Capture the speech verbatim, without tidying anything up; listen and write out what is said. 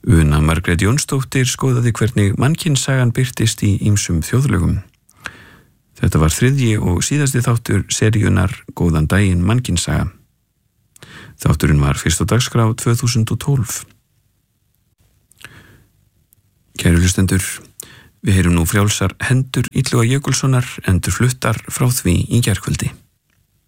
Una Margrét Jónsdóttir skoðaði hvernig mannkynssagan birtist í ýmsum þjóðlögum. Þetta var þriðji og síðasti þáttur seríunar Góðan daginn mannkynssaga. Þátturinn var fyrst á dagskrá tvö þúsund og tólf. Kæru hlustendur, við heyrum nú frjálsar hendur Illuga Jökulssonar endurfluttar frá því í gærkvöldi.